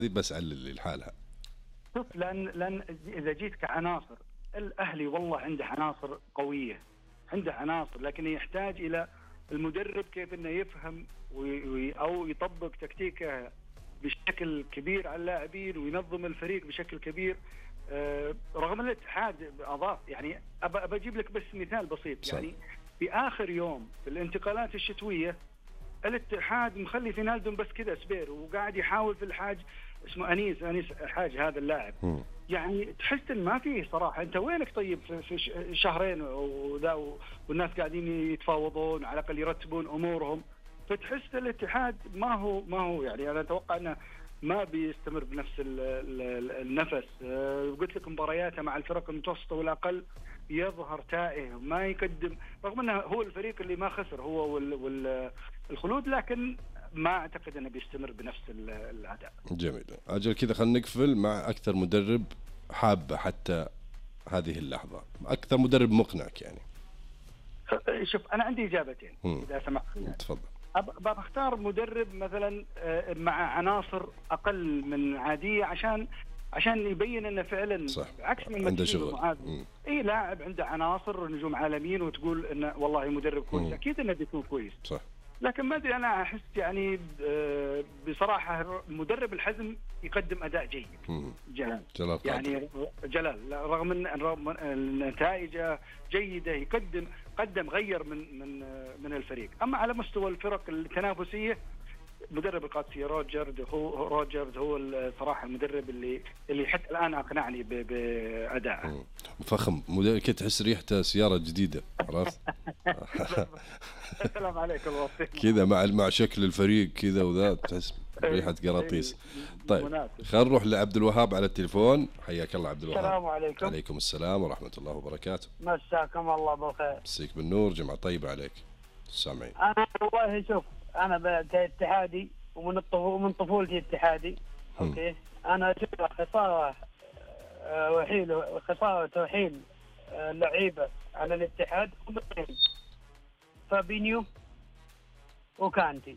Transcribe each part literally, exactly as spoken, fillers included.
بس على لحالها. شوف، لان لان اذا جيت كعناصر، الاهلي والله عنده عناصر قويه، عنده عناصر، لكن يحتاج الى المدرب كيف انه يفهم وي او يطبق تكتيكه بشكل كبير على اللاعبين وينظم الفريق بشكل كبير. أه رغم ان الاتحاد اضاف، يعني ابى اجيب لك بس مثال بسيط. صح. يعني في اخر يوم في الانتقالات الشتويه الاتحاد مخلي فينالدوم بس كذا سبير، وقاعد يحاول في الحاج اسمه انيس انيس حاج هذا اللاعب. م. يعني تحس ان ما فيه صراحه. انت وينك طيب في شهرين وذا والناس قاعدين يتفاوضون على الاقل يرتبون امورهم، فتحس الاتحاد ما هو ما هو يعني انا اتوقع انه ما بيستمر بنفس ال ال النفس. أه قلت لك مبارياته مع الفرق المتوسطه والاقل يظهر تائه، ما يقدم، رغم انه هو الفريق اللي ما خسر هو والخلود، لكن ما اعتقد انه بيستمر بنفس الاداء. جميل. اجل كذا خلينا نقفل مع اكثر مدرب حابه حتى هذه اللحظه، اكثر مدرب مقنعك يعني. شوف انا عندي اجابتين مم. اذا سمحت. تفضل. بختار مدرب مثلا مع عناصر اقل من عاديه عشان عشان يبين انه فعلا صح. عكس من عنده شغل. اي لاعب عنده عناصر نجوم عالميين وتقول انه والله مدرب كويس، اكيد انه بيكون كويس. صح. لكن ما ادري، انا احس يعني بصراحه مدرب الحزم يقدم اداء جيد. جلال جلال يعني جلال رغم ان رغم النتائج جيده يقدم قدم غير من من من الفريق. اما على مستوى الفرق التنافسيه مدرب القادسيه روجرز هو روجرز هو الصراحه المدرب اللي اللي حتى الان اقنعني بادائه. فخم مدرب كي تحس ريحته سياره جديده، عرفت؟ السلام عليكم كذا مع مع شكل الفريق كذا وذا تحس ريحه قراطيس. طيب خلينا نروح لعبد الوهاب على التليفون. حياك الله عبد الوهاب. السلام عليكم. عليكم السلام ورحمه الله وبركاته. مساكم الله بالخير. مسيك بالنور، جمعه طيبه عليك. سامعين. انا والله شوف، انا اتحادي ومن الطفو من طفولتي اتحادي. اوكي. انا اشوف خساره وحيل خساره وحيل لعيبه على الاتحاد ومثلين فابينيو وكانتي.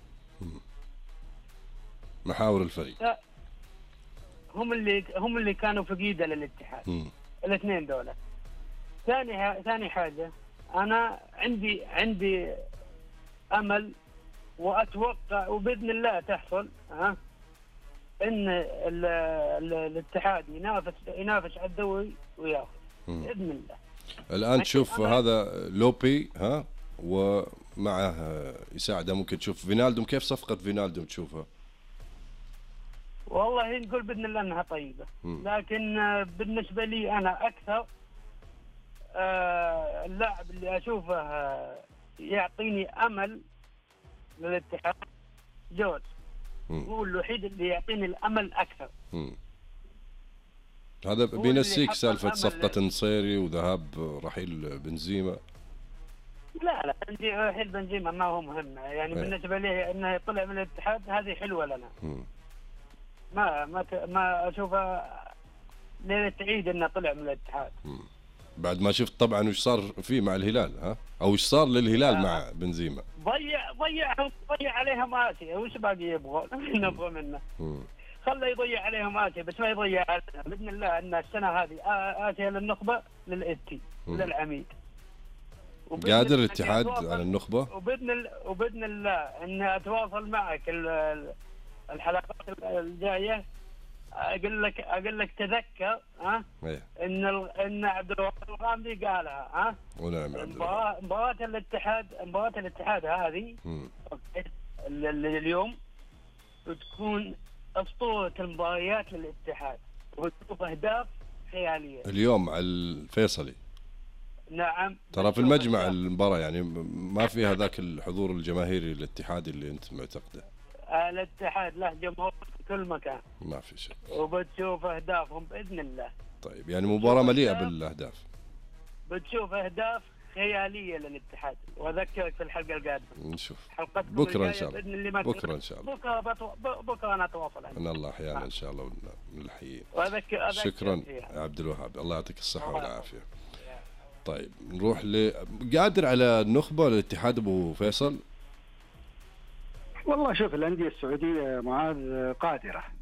محاور الفريق هم اللي هم اللي كانوا فقيده للاتحاد. الاثنين دولة. ثاني ثاني حاجه، انا عندي عندي امل واتوقع وباذن الله تحصل ها ان ال ال الاتحاد ينافس ينافس على الدوري وياخذ باذن الله. الان تشوف هذا لوبي ها ومعه يساعده، ممكن تشوف فينالدوم. كيف صفقه فينالدوم تشوفها؟ والله نقول باذن الله انها طيبه، لكن بالنسبه لي انا اكثر آه اللاعب اللي اشوفه آه يعطيني امل للاتحاد جورج، هو الوحيد اللي يعطيني الامل اكثر. مم. هذا بينسيك سالفه صفقه النصيري وذهاب رحيل بنزيما. لا لا رحيل بنزيما ما هو مهم يعني. ايه. بالنسبه لي انه طلع من الاتحاد هذه حلوه لنا. مم. ما ما ما اشوفها ليله عيد انه طلع من الاتحاد. مم. بعد ما شفت طبعا وش صار فيه مع الهلال ها او وش صار للهلال آه. مع بنزيما. ضيع ضيع ضيع عليهم آسيا، وش باقي يبغى نبغى منه؟ خله يضيع عليهم آسيا بس ما يضيع علينا. باذن الله ان السنه هذه آسيا للنخبه للإتي للعميد. قادر الاتحاد على النخبه. وباذن وباذن الله اني اتواصل معك الحلقات الجايه. اقول لك اقول لك تذكر ها ايه. ان ان عبد الوهاب الغامدي قالها ها. ونعم عبد الوهاب. مباراه الاتحاد مباراه الاتحاد هذه اوكي اليوم تكون اسطوره المباريات للاتحاد وتشوف اهداف خياليه اليوم على الفيصلي. نعم. ترى في المجمع المباراه يعني ما فيها ذاك الحضور الجماهيري الاتحادي اللي انت معتقده. الاتحاد له جمهور في كل مكان. ما في شيء. وبتشوف اهدافهم باذن الله. طيب يعني مباراه مليئه بالاهداف. بتشوف اهداف خياليه للاتحاد، واذكرك في الحلقه القادمه. نشوف حلقتكم بكره ان شاء الله. باذن الله. بكره ان شاء الله. بكره بتو... بكره انا اتواصل ان الله احيانا ان شاء الله ونلحيين. واذكر أذكر شكرا يا عبد الوهاب، الله يعطيك الصحه والعافيه. طيب نروح ل قادر على النخبه الاتحاد ابو فيصل. والله شوف الانديه السعوديه معاذ قادره